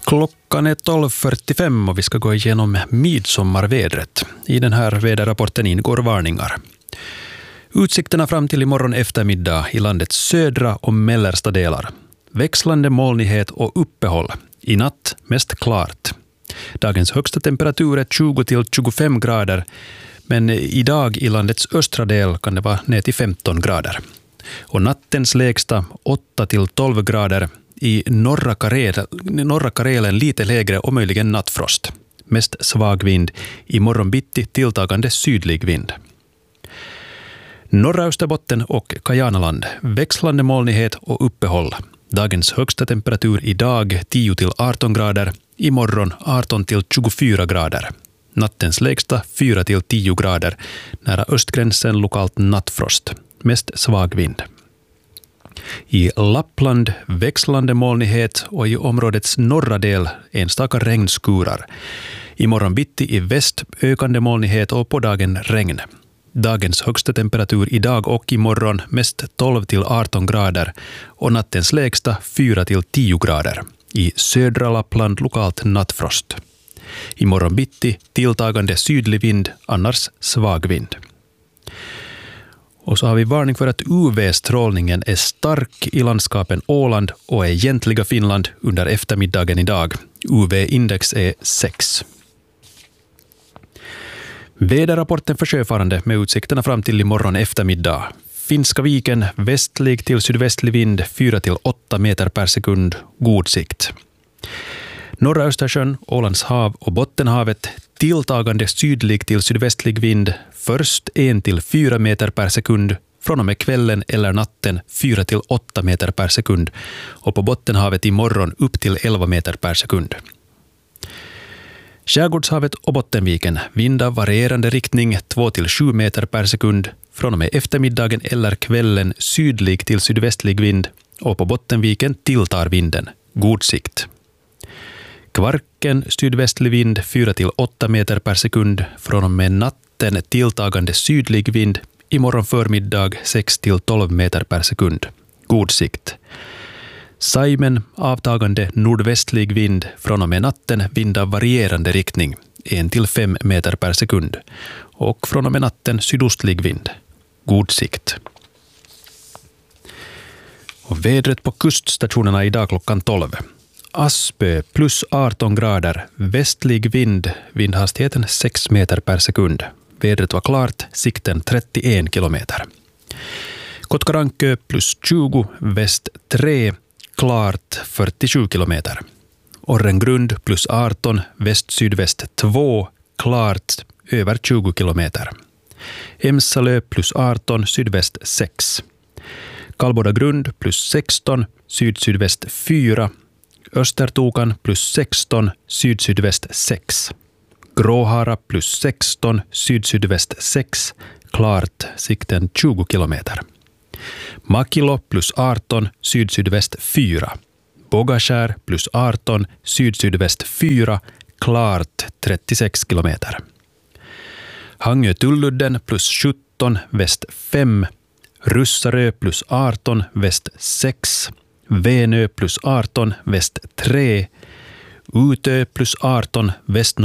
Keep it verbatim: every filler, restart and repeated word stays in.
Klockan är tolv fyrtiofem och vi ska gå igenom midsommarvädret. I den här väderrapporten ingår varningar. Utsikterna fram till imorgon eftermiddag i landets södra och mellersta delar. Växlande molnighet och uppehåll. I natt mest klart. Dagens högsta temperatur är tjugo till tjugofem grader, men idag i landets östra del kan det vara ner till femton grader. Och nattens lägsta åtta till tolv grader. I norra Karelen, norra Karelen lite lägre och möjligen nattfrost. Mest svag vind. I morgon bitti tilltagande sydlig vind. Norra Österbotten och Kajanaland. Växlande molnighet och uppehåll. Dagens högsta temperatur idag tio till arton grader. Imorgon arton till tjugofyra grader. Nattens lägsta fyra till tio grader. Nära östgränsen lokalt nattfrost. Mest svag vind. I Lappland växlande molnighet och i områdets norra del enstaka regnskurar. Imorgon bitti i väst ökande molnighet och på dagen regn. Dagens högsta temperatur idag och imorgon mest tolv till arton grader och nattens lägsta fyra till tio grader. I södra Lappland lokalt nattfrost. Imorgon bitti tilltagande sydlig vind, annars svag vind. Och så har vi varning för att U V-strålningen är stark i landskapen Åland och egentliga Finland under eftermiddagen idag. U V-index är sex. Väderrapporten för sjöfarande med utsikterna fram till imorgon eftermiddag. Finska viken, västlig till sydvästlig vind, fyra till åtta meter per sekund, god sikt. Norra Östersjön, Ålands hav och Bottenhavet, tilltagande sydlig till sydvästlig vind, först en till fyra meter per sekund, från och med kvällen eller natten fyra till åtta meter per sekund och på Bottenhavet imorgon upp till elva meter per sekund. Skärgårdshavet och Bottenviken, vind av varierande riktning två till sju meter per sekund, från och med eftermiddagen eller kvällen sydlig till sydvästlig vind och på Bottenviken tilltar vinden, god sikt. Kvarken sydvästlig vind fyra till åtta meter per sekund, från och med natten tilltagande sydlig vind, imorgon förmiddag sex till tolv meter per sekund, god sikt. Saimen avtagande nordvästlig vind, från och med natten vind av varierande riktning, en till fem meter per sekund, och från och med natten sydostlig vind, god sikt. Och vädret på kuststationerna idag klockan tolv. Aspö plus arton grader, västlig vind, vindhastigheten sex meter per sekund. Vädret var klart, sikten trettioen kilometer. Kotkarankö plus tjugo, väst tre, klart fyrtiosju kilometer. Orrengrund plus arton, väst-sydväst två, klart över tjugo kilometer. Emsalö plus arton, sydväst sex. Kalbodagrund plus sexton, syd-sydväst fyra. Östertokan plus sexton, syd-sydväst sex. Gråhara plus sexton, syd-sydväst sex, klart sikten tjugo kilometer. Makilo plus arton, syd-sydväst fyra. Bogaskär plus arton, syd-sydväst fyra, klart trettiosex kilometer. Hangö-Tulludden plus sjutton, väst fem. Russarö plus arton, väst sex. Venö plus arton, väst tre. Utö plus arton, väst